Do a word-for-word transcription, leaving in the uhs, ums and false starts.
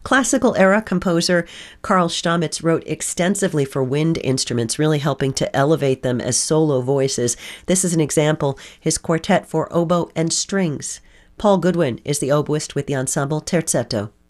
Classical era composer Carl Stamitz wrote extensively for wind instruments, really helping to elevate them as solo voices. This is an example, his quartet for oboe and strings. Paul Goodwin is the oboist with the ensemble Terzetto.